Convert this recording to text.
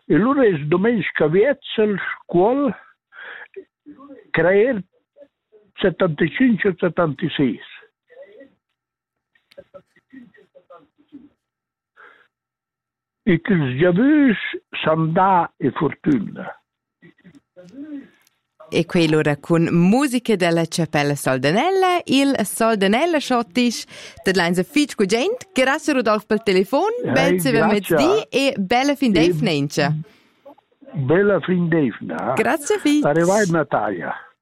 E allora è domenica Vietzel, scuola, creer 75-76. E che il giavus s'andà e fortuna. E quello ora con musica della Cappella Soldanella, il Soldanella Schottisch, der Leinse Fitch Gugent, grazie Rodolfo per il telefono, bel se mezzì e bella fin d'Efnencha. Bella fin d'Efna. Grazie Fitch. Arrivai Natalia.